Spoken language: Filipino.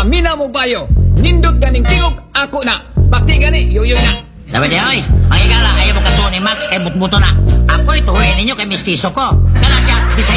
Pamina mo bayo. Nindot ganing tingog ako na. Pati gani yoyoy na. Dapat niya, oy. Ang igala, ayaw mo katuon ni Max kay butbuto na. Ako'y tuhuin ninyo kay mistiso ko. Kala siya, bisaya